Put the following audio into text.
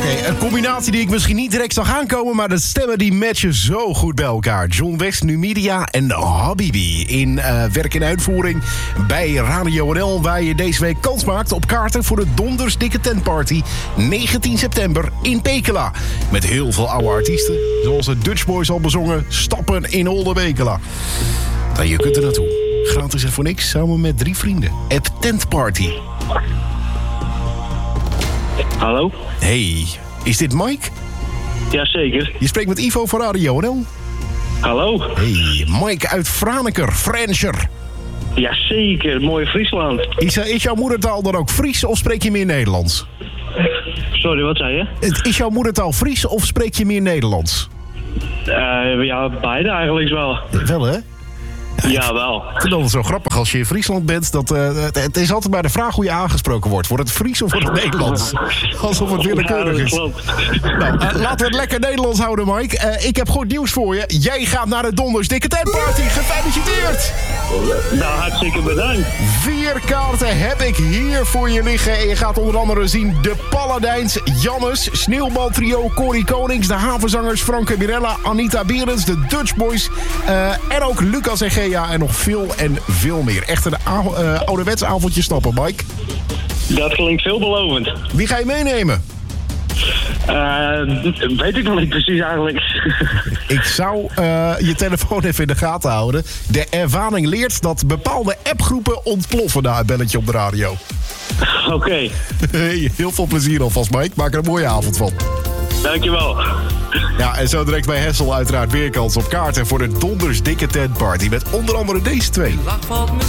Oké, een combinatie die ik misschien niet direct zag aankomen, maar de stemmen die matchen zo goed bij elkaar. John West, Numidia en Habibi in werk en uitvoering bij Radio NL, waar je deze week kans maakt op kaarten voor de Donders Dikke Tentparty 19 september in Pekela. Met heel veel oude artiesten, zoals de Dutch Boys al bezongen, Stappen in Oldenbekela. Nou, je kunt er naartoe. Gratis en voor niks, samen met 3 vrienden. App Tentparty. Hallo? Hey, is dit Mike? Jazeker. Je spreekt met Ivo van Radio NL. Hallo? Hey, Mike uit Franeker, Franscher. Jazeker, mooie Friesland. Is jouw moedertaal dan ook Fries of spreek je meer Nederlands? Sorry, wat zei je? Is jouw moedertaal Fries of spreek je meer Nederlands? Ja, beide eigenlijk wel. Wel, hè? Ja, wel. Ik vind het altijd zo grappig als je in Friesland bent. Het is altijd maar de vraag hoe je aangesproken wordt. Wordt het Fries of wordt het Nederlands? Alsof het willekeurig is. Klopt. Nou, laten we het lekker Nederlands houden, Mike. Ik heb goed nieuws voor je. Jij gaat naar de Donders Dikke Tentparty. Gefeliciteerd! Nou, hartstikke bedankt. 4 kaarten heb ik hier voor je liggen. En je gaat onder andere zien de Paladijns, Jannes, Sneeuwbaltrio, Corrie Konings, de Havenzangers, Franke Mirella, Anita Berends, de Dutch Boys en ook Lucas en Gea en nog veel meer. Echt een ouderwets avondje stappen, Mike. Dat klinkt veelbelovend. Wie ga je meenemen? Weet ik nog niet precies eigenlijk. Ik zou je telefoon even in de gaten houden. De ervaring leert dat bepaalde appgroepen ontploffen na een belletje op de radio. Oké. Hey, heel veel plezier alvast, Mike. Maak er een mooie avond van. Dankjewel. Ja, en zo direct bij Hessel uiteraard weer kans op kaarten voor de Donders Dikke Tentparty. Met onder andere deze 2.